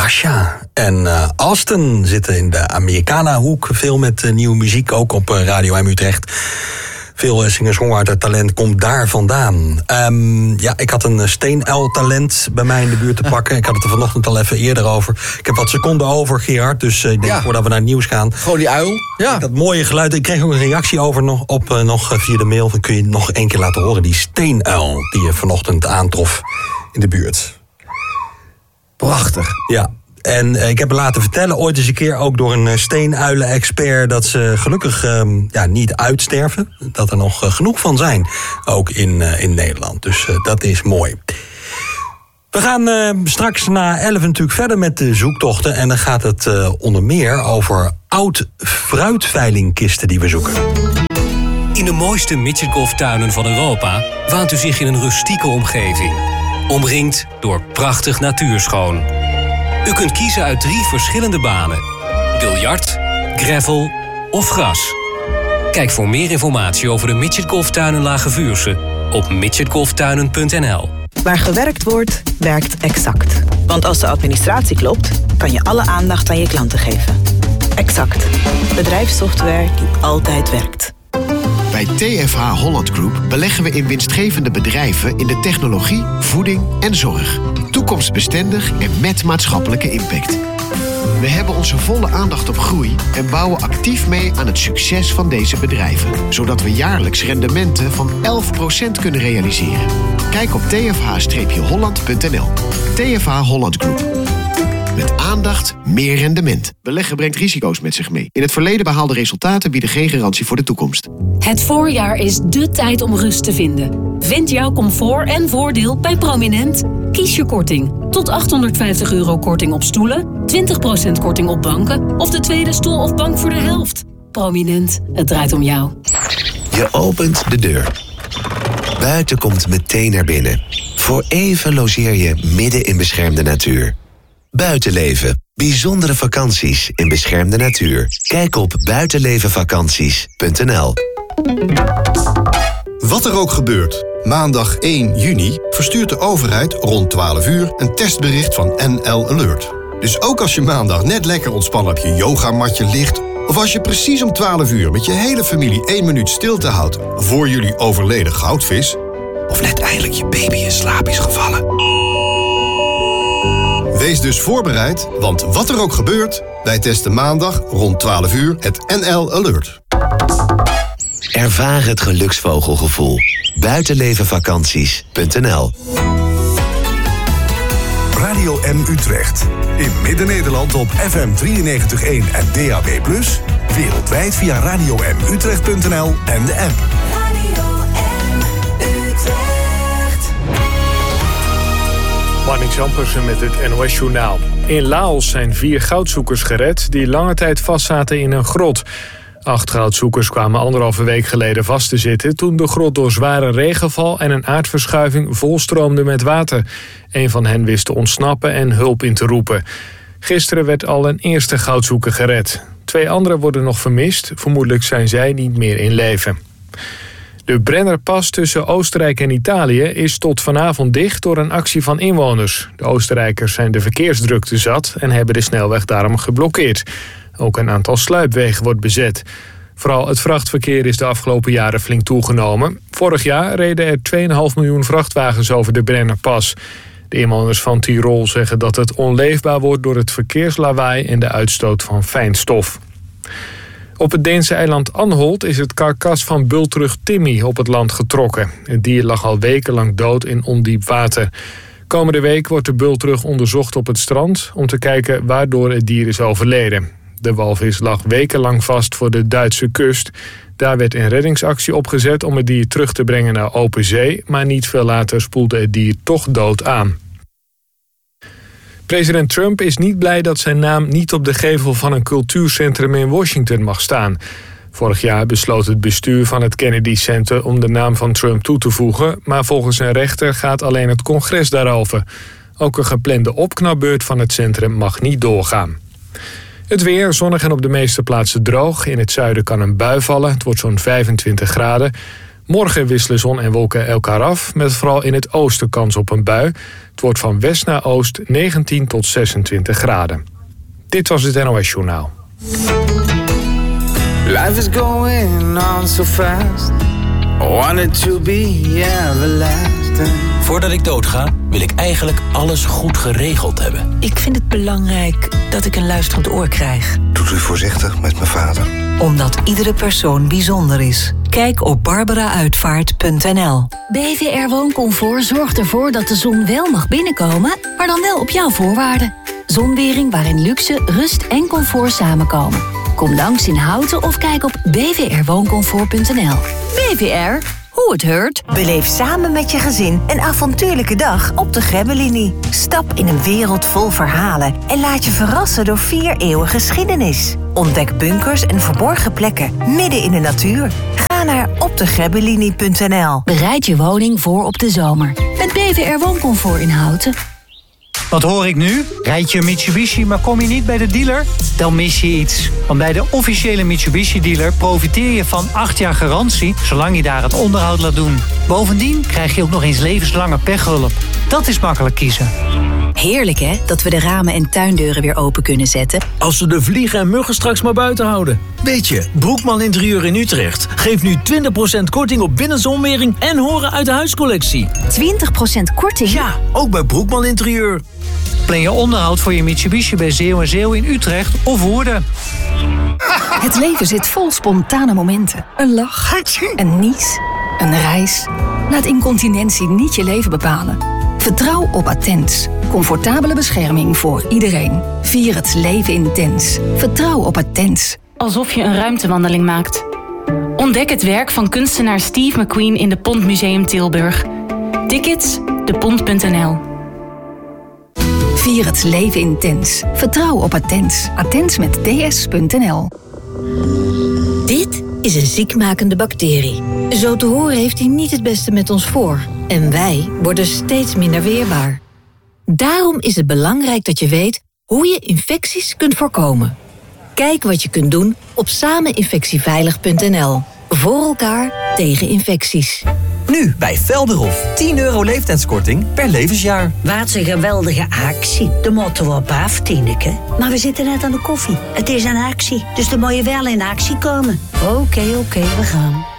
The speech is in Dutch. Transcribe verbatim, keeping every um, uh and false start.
Dasha en uh, Austin zitten in de Americana-hoek. Veel met uh, nieuwe muziek, ook op uh, Radio M Utrecht. Veel uh, singer-songwriter talent komt daar vandaan. Um, ja, ik had een steenuil-talent bij mij in de buurt te pakken. Ik had het er vanochtend al even eerder over. Ik heb wat seconden over, Gerard. Dus uh, ik denk, ja. voordat we naar het nieuws gaan. Gewoon die uil. Ja. Dat mooie geluid. Ik kreeg ook een reactie over nog, op uh, nog uh, via de mail. Dan kun je nog één keer laten horen. Die steenuil die je vanochtend aantrof in de buurt. Prachtig. Ja. En uh, ik heb me laten vertellen, ooit eens een keer ook door een uh, steenuilen-expert, dat ze gelukkig uh, ja, niet uitsterven. Dat er nog uh, genoeg van zijn, ook in, uh, in Nederland. Dus uh, dat is mooi. We gaan uh, straks na elf natuurlijk verder met de zoektochten. En dan gaat het uh, onder meer over oud fruitveilingkisten die we zoeken. In de mooiste midgetgolftuinen van Europa waant u zich in een rustieke omgeving. Omringd door prachtig natuurschoon. U kunt kiezen uit drie verschillende banen. Biljart, gravel of gras. Kijk voor meer informatie over de midgetgolftuinen Lage Vuursche op midgetgolftuinen punt n l. Waar gewerkt wordt, werkt Exact. Want als de administratie klopt, kan je alle aandacht aan je klanten geven. Exact. Bedrijfssoftware die altijd werkt. Bij T F H Holland Group beleggen we in winstgevende bedrijven in de technologie, voeding en zorg. Toekomstbestendig en met maatschappelijke impact. We hebben onze volle aandacht op groei en bouwen actief mee aan het succes van deze bedrijven. Zodat we jaarlijks rendementen van elf procent kunnen realiseren. Kijk op t f h holland punt n l. T F H Holland Group. Met aandacht, meer rendement. Beleggen brengt risico's met zich mee. In het verleden behaalde resultaten bieden geen garantie voor de toekomst. Het voorjaar is dé tijd om rust te vinden. Vind jouw comfort en voordeel bij Prominent. Kies je korting. Tot achthonderdvijftig euro korting op stoelen, twintig procent korting op banken of de tweede stoel of bank voor de helft. Prominent, het draait om jou. Je opent de deur. Buiten komt meteen naar binnen. Voor even logeer je midden in beschermde natuur. Buitenleven. Bijzondere vakanties in beschermde natuur. Kijk op buitenlevenvakanties punt n l. Wat er ook gebeurt, maandag één juni verstuurt de overheid rond twaalf uur een testbericht van N L Alert. Dus ook als je maandag net lekker ontspannen op je yogamatje ligt, of als je precies om twaalf uur met je hele familie één minuut stilte houdt voor jullie overleden goudvis, of net eindelijk je baby in slaap is gevallen. Wees dus voorbereid, want wat er ook gebeurt, wij testen maandag rond twaalf uur het N L Alert. Ervaar het geluksvogelgevoel. buitenlevenvakanties punt n l. Radio M Utrecht. In Midden-Nederland op F M drieënnegentig komma één en D A B plus. Wereldwijd via radio m utrecht punt n l en de app. Radio M Utrecht. Marnix Ampersen met het N O S-journaal. In Laos zijn vier goudzoekers gered die lange tijd vastzaten in een grot. Acht goudzoekers kwamen anderhalve week geleden vast te zitten toen de grot door zware regenval en een aardverschuiving volstroomde met water. Een van hen wist te ontsnappen en hulp in te roepen. Gisteren werd al een eerste goudzoeker gered. Twee anderen worden nog vermist. Vermoedelijk zijn zij niet meer in leven. De Brennerpas tussen Oostenrijk en Italië is tot vanavond dicht door een actie van inwoners. De Oostenrijkers zijn de verkeersdrukte zat en hebben de snelweg daarom geblokkeerd. Ook een aantal sluipwegen wordt bezet. Vooral het vrachtverkeer is de afgelopen jaren flink toegenomen. Vorig jaar reden er twee komma vijf miljoen vrachtwagens over de Brennerpas. De inwoners van Tirol zeggen dat het onleefbaar wordt door het verkeerslawaai en de uitstoot van fijnstof. Op het Deense eiland Anholt is het karkas van bultrug Timmy op het land getrokken. Het dier lag al wekenlang dood in ondiep water. Komende week wordt de bultrug onderzocht op het strand om te kijken waardoor het dier is overleden. De walvis lag wekenlang vast voor de Duitse kust. Daar werd een reddingsactie opgezet om het dier terug te brengen naar open zee, maar niet veel later spoelde het dier toch dood aan. President Trump is niet blij dat zijn naam niet op de gevel van een cultuurcentrum in Washington mag staan. Vorig jaar besloot het bestuur van het Kennedy Center om de naam van Trump toe te voegen, maar volgens een rechter gaat alleen het congres daarover. Ook een geplande opknapbeurt van het centrum mag niet doorgaan. Het weer, zonnig en op de meeste plaatsen droog. In het zuiden kan een bui vallen. Het wordt zo'n vijfentwintig graden. Morgen wisselen zon en wolken elkaar af, met vooral in het oosten kans op een bui. Het wordt van west naar oost negentien tot zesentwintig graden. Dit was het N O S Journaal. Life is going on so fast. I want it to be everlasting. Voordat ik doodga, wil ik eigenlijk alles goed geregeld hebben. Ik vind het belangrijk dat ik een luisterend oor krijg. Doet u voorzichtig met mijn vader? Omdat iedere persoon bijzonder is. Kijk op barbara uitvaart punt n l. B V R Wooncomfort zorgt ervoor dat de zon wel mag binnenkomen, maar dan wel op jouw voorwaarden. Zonwering waarin luxe, rust en comfort samenkomen. Kom langs in Houten of kijk op b v r wooncomfort punt n l. B V R, hoe het heurt. Beleef samen met je gezin een avontuurlijke dag op de Grebbelinie. Stap in een wereld vol verhalen en laat je verrassen door vier eeuwen geschiedenis. Ontdek bunkers en verborgen plekken midden in de natuur. Ga naar op de grebbelinie punt n l. Bereid je woning voor op de zomer. Met B V R Wooncomfort in Houten. Wat hoor ik nu? Rijd je een Mitsubishi, maar kom je niet bij de dealer? Dan mis je iets. Want bij de officiële Mitsubishi-dealer profiteer je van acht jaar garantie, zolang je daar het onderhoud laat doen. Bovendien krijg je ook nog eens levenslange pechhulp. Dat is makkelijk kiezen. Heerlijk hè, dat we de ramen en tuindeuren weer open kunnen zetten. Als we de vliegen en muggen straks maar buiten houden. Weet je, Broekman Interieur in Utrecht geeft nu twintig procent korting op binnenzonwering en horen uit de huiscollectie. twintig procent korting? Ja, ook bij Broekman Interieur. Plan je onderhoud voor je Mitsubishi bij Zeeuw en Zeeuw in Utrecht of Woerden. Het leven zit vol spontane momenten. Een lach, een nies, een reis. Laat incontinentie niet je leven bepalen. Vertrouw op Attens. Comfortabele bescherming voor iedereen. Vier het leven intens. Vertrouw op Attens. Alsof je een ruimtewandeling maakt. Ontdek het werk van kunstenaar Steve McQueen in de Pont Museum Tilburg. Tickets, de pont punt n l. Vier het leven intens. Vertrouw op Attens. Attens met d s punt n l. Dit is een ziekmakende bacterie. Zo te horen heeft hij niet het beste met ons voor. En wij worden steeds minder weerbaar. Daarom is het belangrijk dat je weet hoe je infecties kunt voorkomen. Kijk wat je kunt doen op sameninfectieveilig punt n l. Voor elkaar tegen infecties. Nu bij Velderhof. tien euro leeftijdskorting per levensjaar. Wat een geweldige actie. De moeten we op af, Tineke. Maar we zitten net aan de koffie. Het is een actie, dus dan moet je wel in actie komen. Oké, okay, oké, okay, we gaan.